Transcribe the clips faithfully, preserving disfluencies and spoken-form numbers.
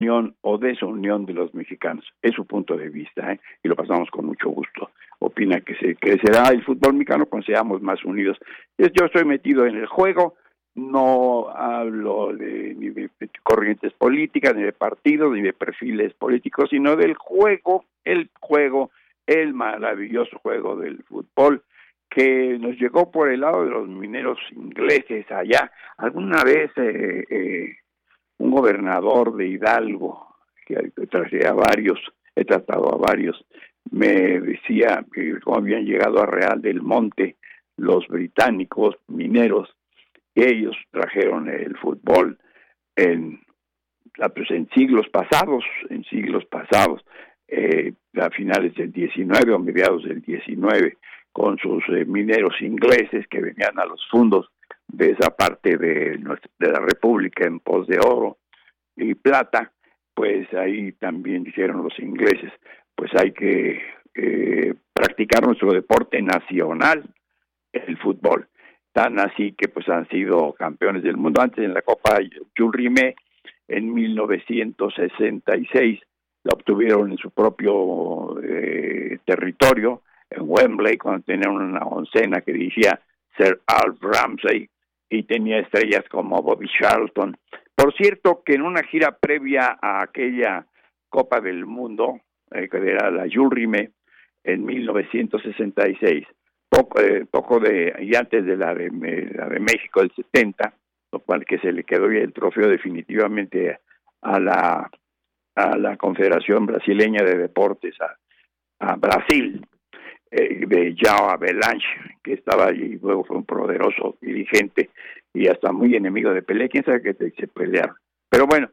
unión o desunión de los mexicanos. Es su punto de vista, ¿eh? Y lo pasamos con mucho gusto. Opina que se crecerá el fútbol mexicano cuando seamos más unidos. Yo estoy metido en el juego, no hablo de, ni de corrientes políticas, ni de partidos, ni de perfiles políticos, sino del juego, el juego, el maravilloso juego del fútbol, que nos llegó por el lado de los mineros ingleses allá. Alguna vez eh, eh, un gobernador de Hidalgo, que traje a varios, he tratado a varios, me decía que como habían llegado a Real del Monte los británicos mineros, ellos trajeron el fútbol en, pues en siglos pasados, en siglos pasados, eh, a finales del diecinueve o mediados del diecinueve, con sus eh, mineros ingleses que venían a los fondos de esa parte de, nuestra, de la República en pos de oro y plata. Pues ahí también dijeron los ingleses, pues hay que eh, practicar nuestro deporte nacional, el fútbol. Tan así que pues han sido campeones del mundo. Antes en la Copa Jules Rimet en mil novecientos sesenta y seis la obtuvieron en su propio eh, territorio, en Wembley, cuando tenían una oncena que dirigía Sir Alf Ramsey y tenía estrellas como Bobby Charlton. Por cierto, que en una gira previa a aquella Copa del Mundo, eh, que era la Jules Rimet, en mil novecientos sesenta y seis, poco, eh, poco de, y antes de la de, la de México del setenta, lo cual que se le quedó el trofeo definitivamente a la a la Confederación Brasileña de Deportes, a, a Brasil, eh, de João Havelange, que estaba allí, y luego fue un poderoso dirigente y hasta muy enemigo de Pelé, quién sabe que se pelearon. Pero bueno,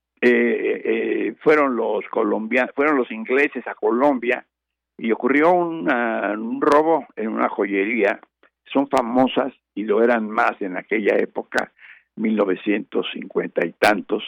eh, eh, fueron los colombianos, fueron los ingleses a Colombia y ocurrió una, un robo en una joyería. Son famosas y lo eran más en aquella época, mil novecientos cincuenta y tantos,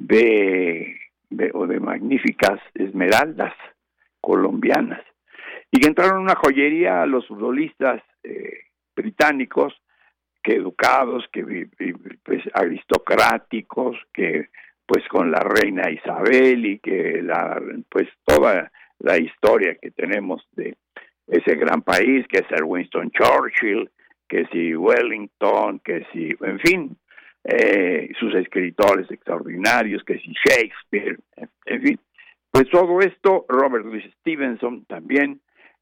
de, de o de magníficas esmeraldas colombianas, y que entraron a una joyería los futbolistas eh, británicos, que educados, que pues aristocráticos, que pues con la reina Isabel y que la pues toda la historia que tenemos de ese gran país, que es Sir Winston Churchill, que si Wellington, que si, en fin, eh, sus escritores extraordinarios, que si Shakespeare, en fin, pues todo esto, Robert Louis Stevenson también,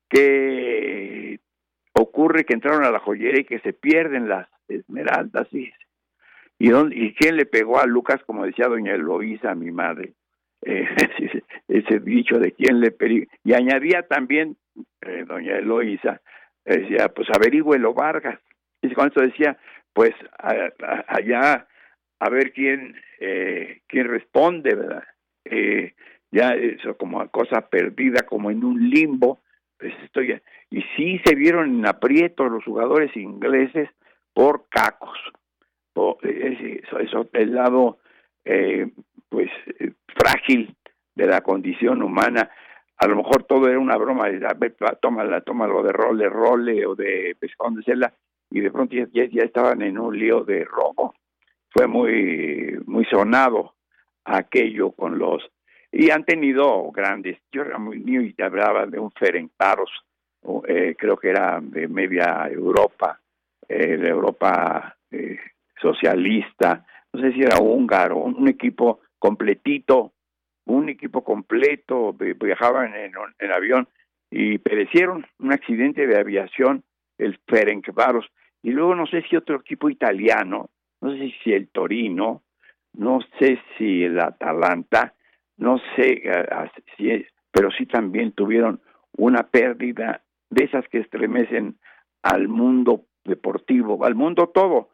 que ocurre que entraron a la joyería y que se pierden las esmeraldas, ¿sí? ¿Y, dónde, ¿Y quién le pegó a Lucas? Como decía doña Eloísa, mi madre, eh, ese, ese dicho de quién le pegó, y añadía también eh, doña Eloísa, decía, pues averigüelo Vargas, y con esto decía, pues a, a, allá a ver quién eh, quién responde, ¿verdad? Eh, ya eso como cosa perdida, como en un limbo, pues estoy, y sí se vieron en aprietos los jugadores ingleses por cacos, por, eso, eso el lado eh, pues eh, frágil de la condición humana. A lo mejor todo era una broma, tómala, tómalo de role, role o de escóndesela, y de pronto ya, ya estaban en un lío de robo. Fue muy muy sonado aquello con los, y han tenido grandes, yo era muy niño y hablaba de un Ferencváros, eh, creo que era de media Europa, eh, de Europa eh, socialista, no sé si era húngaro, un, un equipo completito, un equipo completo, viajaban en, en avión y perecieron, un accidente de aviación, el Ferencváros, y luego no sé si otro equipo italiano, no sé si el Torino, no sé si el Atalanta, no sé uh, si, pero sí también tuvieron una pérdida de esas que estremecen al mundo deportivo, al mundo todo,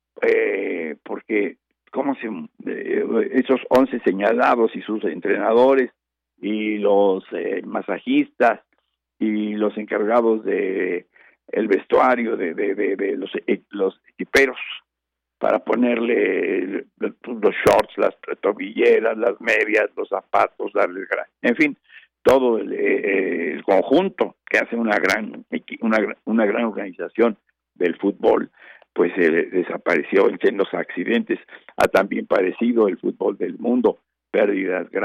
eh, porque cómo se eh, esos once señalados y sus entrenadores y los eh, masajistas y los encargados de el vestuario de, de, de, de los eh, los equiperos para ponerle los shorts, las tobilleras, las medias, los zapatos, darle, en fin, todo el, el conjunto que hace una gran una, una gran organización del fútbol, pues eh, desapareció en los accidentes. Ha también parecido el fútbol del mundo, pérdidas